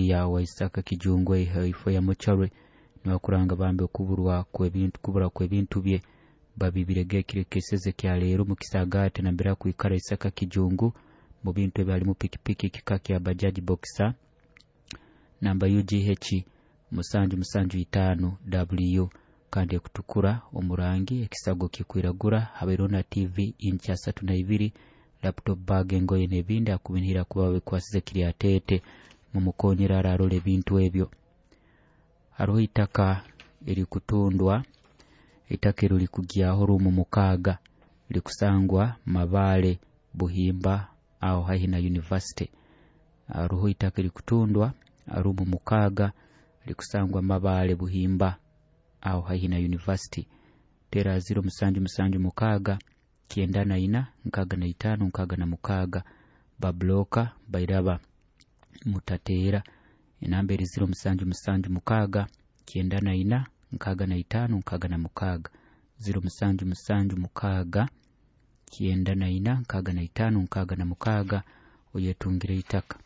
meya wa Isaka Kijungwe ifo ya Mochare niwakuranga bambe kubura kwebintu bye babibirege kirekeseze kya lero mu Kisagate na mbera kuikara Isaka Kijungu mu bintu byali mu pikipiki kikaki ya bajaji boxer namba UGH musanju 5 W kandi kutukura omurangi ekisago kikwiragura haberona TV incha 32 laptop bag ngoye nebindi akubinira kubawe kwasize kiri atete mu mukonyera ararole bintu ebyo haro itaka eri kutundwa itakero likugyaho rumu mukaga likusangwa Mabale Buhimba au Hahina University haro itaka likutundwa rumu mukaga likusangwa Mabale Buhimba au Hahina University tera 0 mukaga kienda na ina nkaga na itano nkaga na mukaga babloka bairaba mutatera inamberi 0 mukaga kienda na ina nkaga na itano nkaga na mukaga 0 mukaga kienda na ina nkaga na itano nkaga na mukaga oyetungira itaka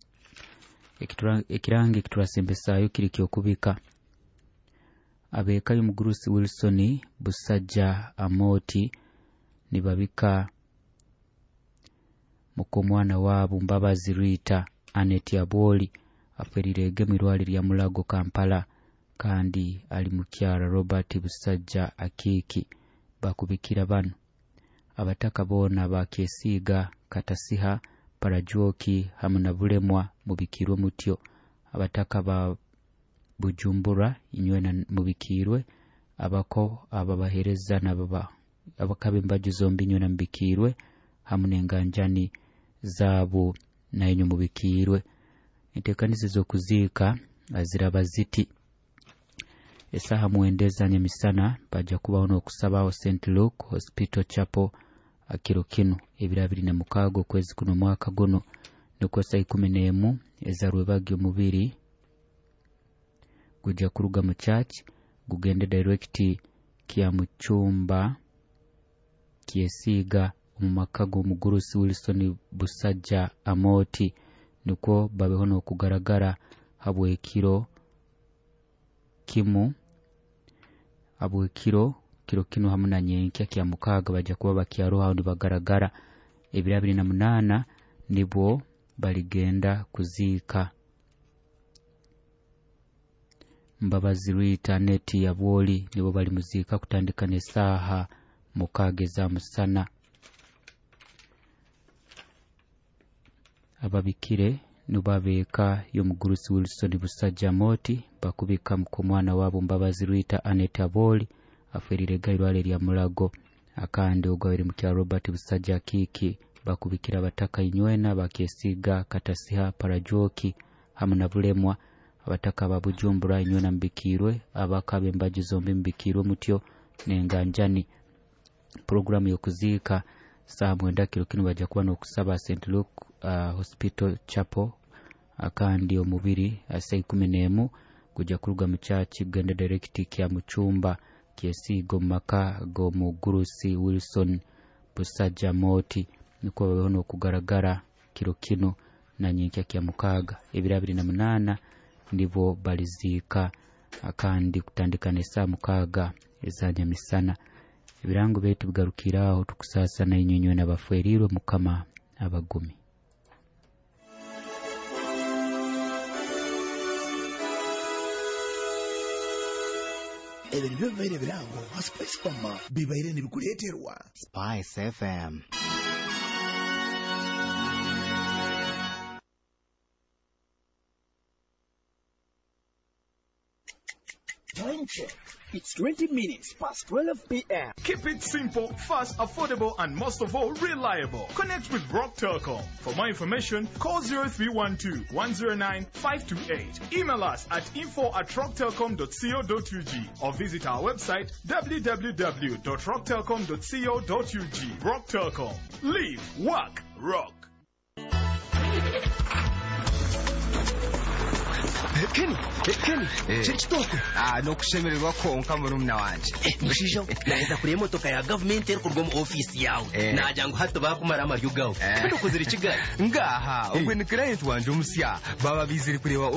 ekirange kiturasembesayo kirikyo kubika abeka y'umugurusi Wilson Busajja Amoti nibabika mukomwana wabo Mbabazi Rita Aneti Aboli aferirege mirwali lya Mulago Kampala kandi ali mukyara Robert Busajja Akiki bakubikira bano abataka bona bakesiga Katasiha Parajoki hamuna bulemwa mubikirwe mutyo abataka ba Bujumbura inywena mubikirwe abako ababahereza nababa abakabe mbaje zombi inywena mbikirwe hamune nganjani zabo na inyo mubikirwe intekanize zo kuzika azirabaziti esaha muendeza nyemisana baja kubaho no kusabaho St. Luke Hospital Chapel akirokino ebirabiri na mukago kwezi kuno mwaka gono nuko saa 11 ezarwe bagyo mubiri kuja kuruga mu church gugende direct kia muchumba kiesiga mu makago mugurusi Wilson Busajja Amoti nuko babehono kugaragara habwe kiro kino hamuna nyenke kya mukaga baja kuba bakiaro haundi bagaragara 2008 nibo baligenda kuzika Mbabazi Rita Neti ya Bwoli nibo bali muzika kutandika nesaha mukageza musana ababikire nubabeka y'omugurusi Wilson Busajja Amoti bakubika mukomwana wabo Mbabazi Rita Aneti Aboli aferire gairwale lya Mulago akande ogawiri mukya Robert Busajja Akiki bakubikira bataka inywena bakesiga Katasiha Parajoki hamuna bulemwa abataka ba Bujumbura inywena mbikirwe abakabe mbaje zombi mbikirwe mutyo nenganjani programu yo kuzika saa mwenda kino baja kuba no kusaba St. Luke Hospital Chapel akandi omubiri asa 11 kuja kuruga mu church genda direct kya muchumba kiesigo maka go mugurusi Wilson Busajja Amoti niko babehono kugaragara kino na nyenke kya mukaga 2008 ndibo balizika akandi kutandika nesa mukaga ezanya misana ibirango betu bigarukiraho tukusasa na inyonyo n'abafwerirwe mukama abagumi Ebyo bibere birango Spice Farm bibaire nibikuleterwa Spice FM. Time check. It's 20 minutes past 12 p.m. Keep it simple, fast, affordable, and most of all, reliable. Connect with Rock Telecom. For more information, call 0312-109-528. Email us at info@rocktelecom.co.ug or visit our website www.rocktelecom.co.ug. Rock Telecom. Live, work, rock. Kenny, chitoko. No kushemererwa konka murumna wanje. Mushijo, naenda kuri motoka ya government eri kurwa mu office yawe. Naja ngo hato bakumara amaryo gawe. Kandi kuzira ikigali. Ngaha, ubwo ni client wanje umusya. Baba biziri kureba